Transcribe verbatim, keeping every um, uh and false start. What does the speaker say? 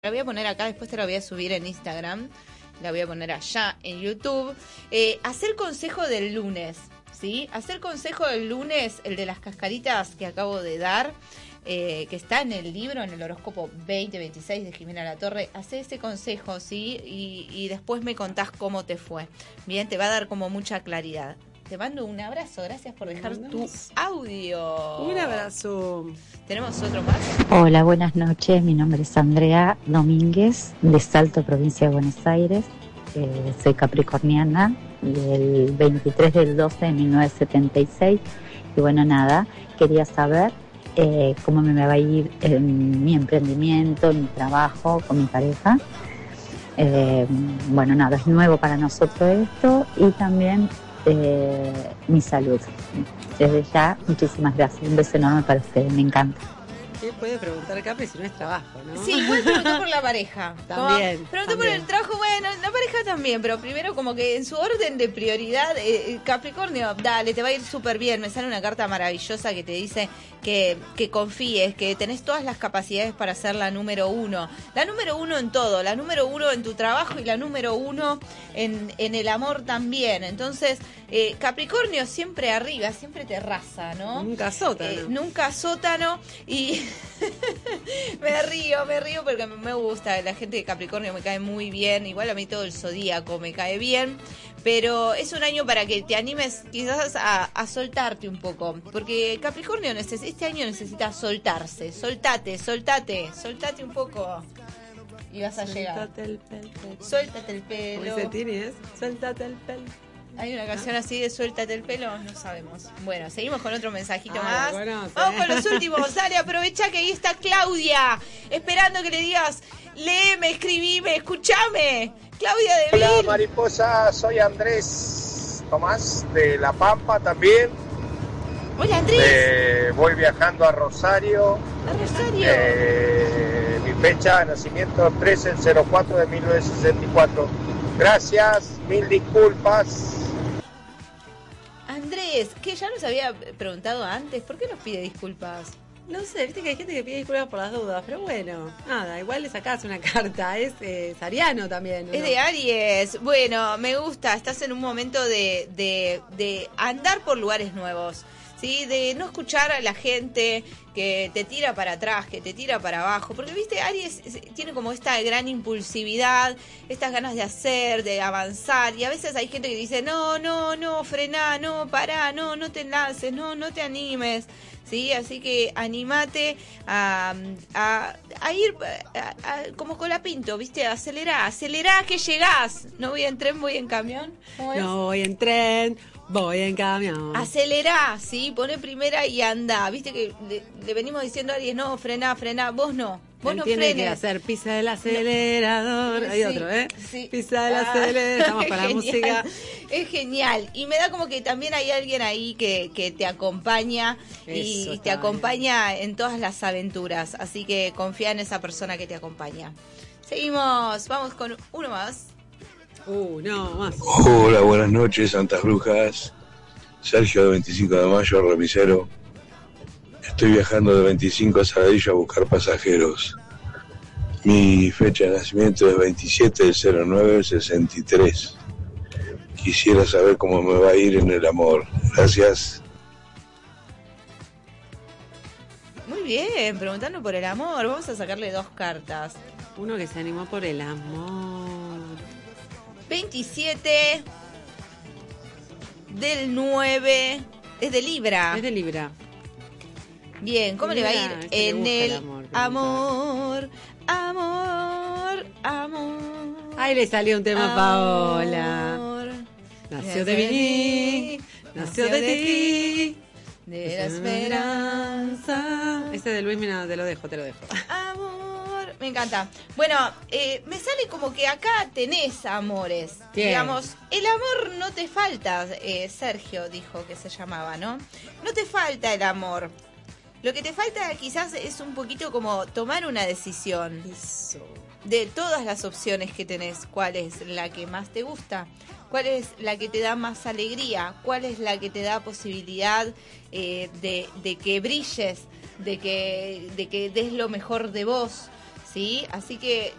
La voy a poner acá, después te la voy a subir en Instagram, la voy a poner allá en YouTube. Eh, hacer consejo del lunes, ¿sí? Hacer consejo del lunes, el de las cascaritas que acabo de dar, eh, que está en el libro, en el horóscopo veinte veintiséis de Jimena Latorre. Hacé ese consejo, ¿sí? Y, y después me contás cómo te fue. Bien, te va a dar como mucha claridad. Te mando un abrazo, gracias por dejar tu audio. Un abrazo. ¿Tenemos otro más? Hola, buenas noches. Mi nombre es Andrea Domínguez, de Salto, provincia de Buenos Aires. Eh, soy capricorniana, del veintitrés del doce de mil novecientos setenta y seis. Y bueno, nada, quería saber eh, cómo me va a ir en mi emprendimiento, en mi trabajo, con mi pareja. Eh, bueno, nada, es nuevo para nosotros esto y también eh, mi salud. Desde ya, muchísimas gracias. Un beso enorme para ustedes, me encanta. ¿Qué puede preguntar Capri si no es trabajo, no? Sí, igual preguntó por la pareja. También. Como, preguntó por también. el trabajo, bueno, la pareja también, pero primero como que en su orden de prioridad, eh, Capricornio, dale, te va a ir súper bien. Me sale una carta maravillosa que te dice que, que confíes, que tenés todas las capacidades para ser la número uno. La número uno en todo, la número uno en tu trabajo y la número uno en, en el amor también. Entonces, eh, Capricornio siempre arriba, siempre te raza, ¿no? Nunca sótano. Eh, nunca sótano y... me río, me río porque me gusta. La gente de Capricornio me cae muy bien. Igual a mí todo el zodíaco me cae bien. Pero es un año para que te animes quizás a, a soltarte un poco. Porque Capricornio neces- este año necesita soltarse. Soltate, soltate, soltate un poco. Y vas a llegar. Suéltate el pelo. Suéltate el ¿Cómo pelo. dice Tini, es? Suéltate el pelo. ¿Hay una canción así de suéltate el pelo? No sabemos. Bueno, seguimos con otro mensajito Ah, más. la conoce. Vamos con los últimos. Dale, aprovecha que ahí está Claudia. Esperando que le digas, léeme, escribime, escúchame. Claudia de Hola Vil. mariposa, soy Andrés Tomás de La Pampa también. Hola, Andrés. Eh, voy viajando a Rosario. A Rosario. Eh, mi fecha de nacimiento trece del cero cuatro de mil novecientos sesenta y cuatro. Gracias, mil disculpas. Andrés, que ya nos había preguntado antes, ¿por qué nos pide disculpas? No sé, viste que hay gente que pide disculpas por las dudas, pero bueno, nada, igual le sacás una carta, es eh, ariano también, ¿no? Es de Aries. Bueno, me gusta, estás en un momento de, de, de andar por lugares nuevos, ¿sí? De no escuchar a la gente que te tira para atrás, que te tira para abajo, porque viste, Aries tiene como esta gran impulsividad, estas ganas de hacer, de avanzar, y a veces hay gente que dice, no, no, no, frená, no, pará, no, no te lances, no, no te animes, ¿sí? Así que animate a, a, a ir a, a, como colapinto, ¿viste? Acelera, acelera que llegás. No voy en tren, voy en camión. ¿Cómo es? No voy en tren, voy en camión. Acelera, ¿sí? Pone primera y anda. Viste que le, le venimos diciendo a Aries, no, frená, frená. Vos no, vos Él no tiene frenes. que hacer pisa del acelerador. Hay Sí, otro, ¿eh? sí. Pisa del Ah, acelerador. Estamos con la genial. música. Es genial. Y me da como que también hay alguien ahí que, que te acompaña y Eso te está acompaña en todas las aventuras. Así que confía en esa persona que te acompaña. Seguimos, vamos con uno más. Uh, no, más. Hola, buenas noches, Santas Brujas. Sergio de veinticinco de mayo, remisero. Estoy viajando de veinticinco a Saladillo a buscar pasajeros. Mi fecha de nacimiento es veintisiete del cero nueve del sesenta y tres. Quisiera saber cómo me va a ir en el amor. Gracias. Muy bien, preguntando por el amor. Vamos a sacarle dos cartas. Uno que se animó por el amor. veintisiete del nueve. Es de Libra. Es de Libra. Bien, ¿cómo le va a ir? Libra, este le En gusta el el amor, amor, amor, amor. Ahí le salió un tema a Paola. Amor. Nació de mí, nació de ti, de la esperanza. Este de Luis, mira, te lo dejo, te lo dejo. Amor, me encanta. Bueno, eh, me sale como que acá tenés amores. Bien. Digamos, el amor no te falta, eh, Sergio dijo que se llamaba, ¿no? No te falta el amor. Lo que te falta quizás es un poquito como tomar una decisión. Eso. De todas las opciones que tenés, ¿cuál es la que más te gusta? ¿Cuál es la que te da más alegría? ¿Cuál es la que te da posibilidad eh, de, de que brilles? De que, de que des lo mejor de vos, ¿sí? Así que